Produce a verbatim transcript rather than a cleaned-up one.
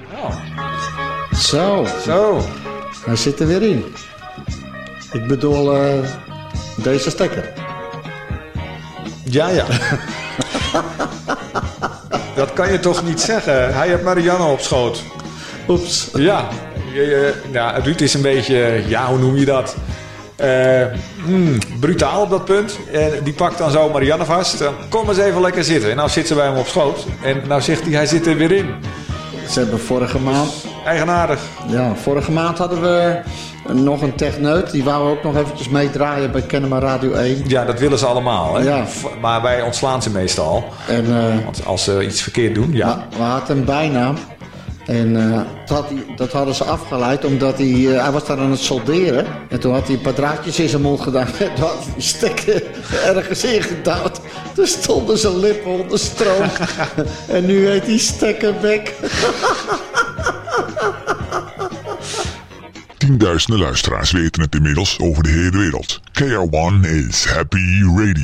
Oh. Zo. Zo. Hij zit er weer in. Ik bedoel, uh, deze stekker. Ja, ja. Dat kan je toch niet zeggen? Hij heeft Marianne op schoot. Oeps. Ja. Je, uh, nou, Ruud is een beetje, ja, hoe noem je dat? Uh, mm, brutaal op dat punt. En die pakt dan zo Marianne vast. Dan kom eens even lekker zitten. En nou zit ze bij hem op schoot. En nou zegt hij, hij zit er weer in. Ze hebben vorige maand... Eigenaardig. Ja, vorige maand hadden we nog een techneut. Die wou ook nog eventjes meedraaien bij Kennemer Radio één. Ja, dat willen ze allemaal. Hè? Ja. Maar wij ontslaan ze meestal. En, uh, Want als ze iets verkeerd doen, ja. Maar we hadden een bijnaam. En uh, dat, had hij, dat hadden ze afgeleid omdat hij, uh, hij was daar aan het solderen. En toen had hij een paar draadjes in zijn mond gedaan. En toen had hij die stekker ergens ingedouwd. Toen stonden zijn lippen onder stroom. En nu heet hij Stekkerbek. Tienduizenden luisteraars weten het inmiddels over de hele wereld. K R one is Happy Radio.